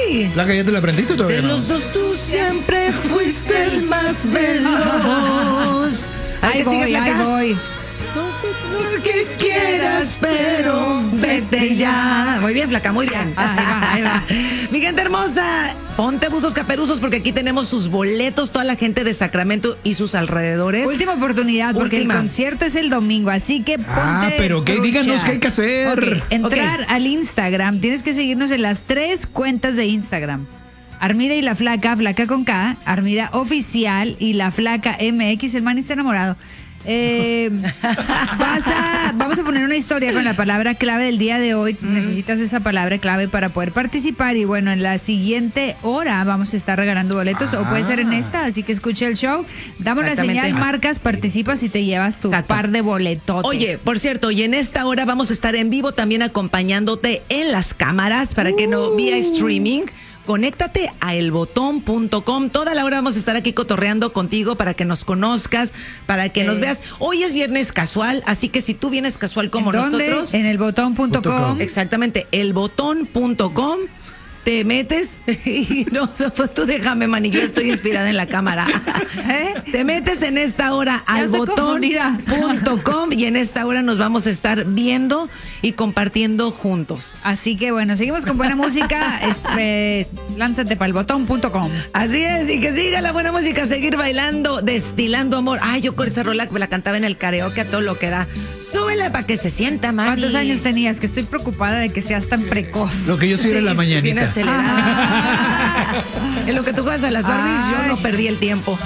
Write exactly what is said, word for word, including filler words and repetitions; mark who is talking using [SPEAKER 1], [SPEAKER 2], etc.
[SPEAKER 1] Ay.
[SPEAKER 2] ¿La que ya te la aprendiste todavía?
[SPEAKER 1] De
[SPEAKER 2] no?
[SPEAKER 1] los dos tú siempre fuiste el más veloz.
[SPEAKER 3] Ahí voy, ahí voy.
[SPEAKER 1] Lo que quieras, pero vete ya. Muy bien, flaca, muy bien.
[SPEAKER 3] Ahí va, ahí va.
[SPEAKER 1] Mi gente hermosa, ponte buzos caperuzos porque aquí tenemos sus boletos, toda la gente de Sacramento y sus alrededores.
[SPEAKER 3] Última oportunidad, porque
[SPEAKER 1] Última.
[SPEAKER 3] el concierto es el domingo, así que ponte
[SPEAKER 2] Ah, pero ¿qué?
[SPEAKER 3] trucha.
[SPEAKER 2] Díganos qué hay que hacer.
[SPEAKER 3] Ok, entrar
[SPEAKER 1] Ok.
[SPEAKER 3] al Instagram, tienes que seguirnos en las tres cuentas de Instagram. Armida y la Flaca, Flaca con K, Armida Oficial y la Flaca M X, el man está enamorado. Eh, vas a, vamos a poner una historia con la palabra clave del día de hoy. Necesitas esa palabra clave para poder participar. Y bueno, en la siguiente hora vamos a estar regalando boletos,
[SPEAKER 2] Ah.
[SPEAKER 3] o puede ser en esta, así que escucha el show. Damos la
[SPEAKER 1] Exactamente.
[SPEAKER 3] señal, marcas, participas y te llevas tu
[SPEAKER 1] Exacto.
[SPEAKER 3] par de boletotes.
[SPEAKER 1] Oye, por cierto, y en esta hora vamos a estar en vivo también acompañándote en las cámaras para que no vía streaming. Conéctate a el botón punto com. Toda la hora vamos a estar aquí cotorreando contigo para que nos conozcas, para que
[SPEAKER 3] Sí.
[SPEAKER 1] nos veas. Hoy es viernes casual, así que si tú vienes casual como
[SPEAKER 3] ¿En dónde?
[SPEAKER 1] nosotros.
[SPEAKER 3] En el botón punto com.
[SPEAKER 1] Exactamente, el botón punto com. Te metes y no, pues tú déjame, mani, yo estoy inspirada en la cámara.
[SPEAKER 3] ¿Eh?
[SPEAKER 1] Te metes en esta hora
[SPEAKER 3] Ya
[SPEAKER 1] al
[SPEAKER 3] estoy
[SPEAKER 1] botón
[SPEAKER 3] confundida.
[SPEAKER 1] punto com y en esta hora nos vamos a estar viendo y compartiendo juntos.
[SPEAKER 3] Así que bueno, seguimos con buena música. Es, eh, lánzate para el botón punto com.
[SPEAKER 1] Así es, y que siga la buena música, seguir bailando, destilando amor. Ay, yo con esa rola que la cantaba en el karaoke a todo lo que da. Súbela para que se sienta, Mari.
[SPEAKER 3] ¿Cuántos años tenías? Que estoy preocupada de que seas tan precoz.
[SPEAKER 2] Lo que yo sí era en la
[SPEAKER 1] Bien
[SPEAKER 2] mañanita.
[SPEAKER 1] acelerada. En lo que tú juegas a las Barbies, yo no
[SPEAKER 3] Ay.
[SPEAKER 1] perdí el tiempo.